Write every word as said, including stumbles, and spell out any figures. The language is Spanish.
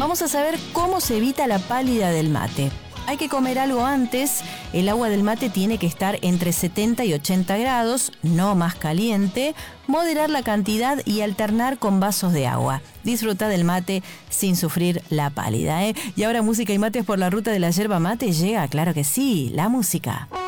Vamos a saber cómo se evita la pálida del mate. Hay que comer algo antes. El agua del mate tiene que estar entre setenta y ochenta grados, no más caliente. Moderar la cantidad y alternar con vasos de agua. Disfruta del mate sin sufrir la pálida, ¿eh? Y ahora música y mates por la ruta de la yerba mate llega, claro que sí, la música.